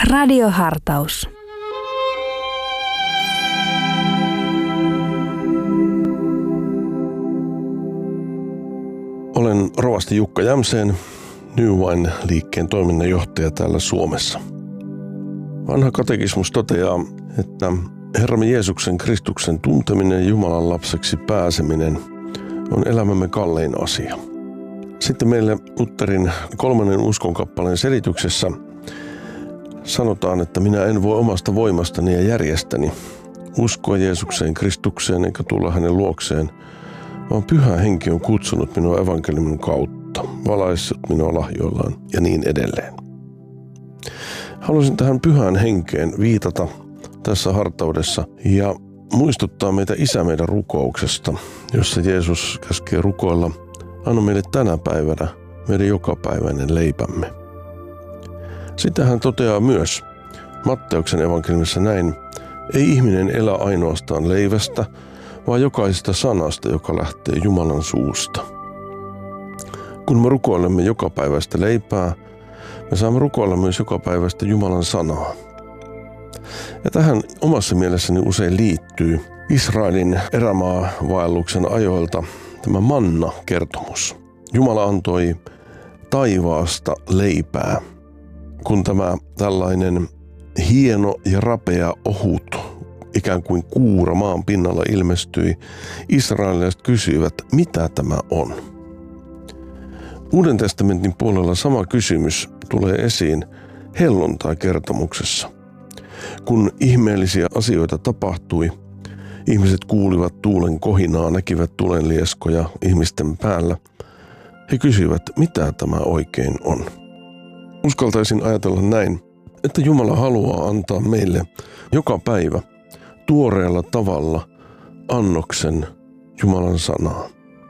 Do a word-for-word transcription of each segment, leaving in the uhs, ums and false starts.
Radiohartaus. Olen rovasti Jukka Jämseen, New Wine-liikkeen toiminnanjohtaja täällä Suomessa. Vanha katekismus toteaa, että Herramme Jeesuksen Kristuksen tunteminen ja Jumalan lapseksi pääseminen on elämämme kallein asia. Sitten meille Lutherin kolmannen uskonkappaleen selityksessä sanotaan, että minä en voi omasta voimastani ja järjestäni uskoa Jeesukseen Kristukseen eikä tulla hänen luokseen, vaan Pyhä Henki on kutsunut minua evankeliumin kautta, valaissut minua lahjoillaan ja niin edelleen. Haluaisin tähän Pyhään Henkeen viitata tässä hartaudessa ja muistuttaa meitä Isä meidän rukouksesta, jossa Jeesus käskee rukoilla: anna meille tänä päivänä meidän jokapäiväinen leipämme. Sitten hän toteaa myös Matteuksen evankeliumissa näin: ei ihminen elä ainoastaan leivästä, vaan jokaisesta sanasta, joka lähtee Jumalan suusta. Kun me rukoilemme jokapäiväistä leipää, me saamme rukoilla myös jokapäiväistä Jumalan sanaa. Ja tähän omassa mielessäni usein liittyy Israelin erämaavaelluksen ajoilta tämä manna-kertomus. Jumala antoi taivaasta leipää, kun tämä tällainen hieno ja rapea ohut, ikään kuin kuura maan pinnalla ilmestyi. Israelilaiset kysyivät, mitä tämä on. Uuden testamentin puolella sama kysymys tulee esiin helluntai-kertomuksessa. Kun ihmeellisiä asioita tapahtui, ihmiset kuulivat tuulen kohinaa, näkivät tulenlieskoja ihmisten päällä. He kysyivät, mitä tämä oikein on. Uskaltaisin ajatella näin, että Jumala haluaa antaa meille joka päivä tuoreella tavalla annoksen Jumalan sanaa.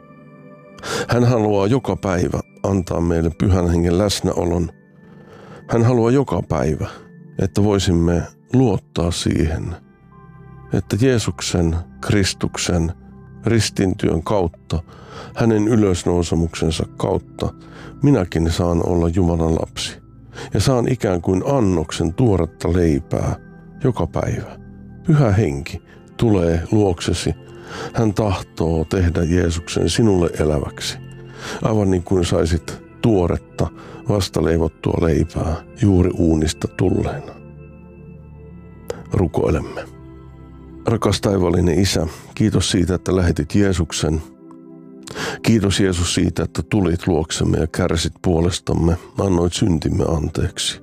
Hän haluaa joka päivä antaa meille Pyhän Hengen läsnäolon. Hän haluaa joka päivä, että voisimme luottaa siihen, että Jeesuksen, Kristuksen, ristintyön kautta, hänen ylösnousemuksensa kautta minäkin saan olla Jumalan lapsi ja saan ikään kuin annoksen tuoretta leipää joka päivä. Pyhä Henki tulee luoksesi. Hän tahtoo tehdä Jeesuksen sinulle eläväksi, aivan niin kuin saisit tuoretta, vastaleivottua leipää juuri uunista tulleena. Rukoilemme. Rakas taivaallinen Isä, kiitos siitä, että lähetit Jeesuksen. Kiitos Jeesus siitä, että tulit luoksemme ja kärsit puolestamme, annoit syntimme anteeksi.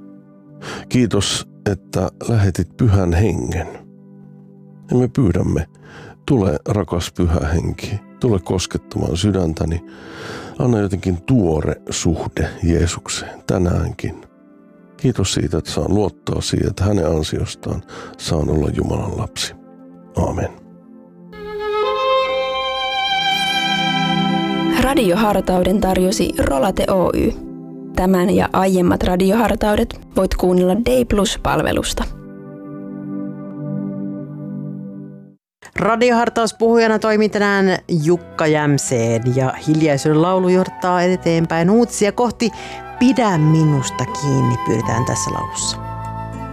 Kiitos, että lähetit Pyhän Hengen. Ja me pyydämme, tule rakas Pyhä Henki, tule koskettamaan sydäntäni. Anna jotenkin tuore suhde Jeesukseen tänäänkin. Kiitos siitä, että saan luottaa siihen, että hänen ansiostaan saan olla Jumalan lapsi. Aamen. Radiohartauden tarjosi Rolate Oy. Tämän ja aiemmat radiohartaudet voit kuunnella Day Plus-palvelusta. Radiohartauspuhujana toimii tänään Jukka Jämseen ja Hiljaisuuden laulu johtaa eteenpäin uutisia kohti Pidä minusta kiinni pyydetään tässä laulussa.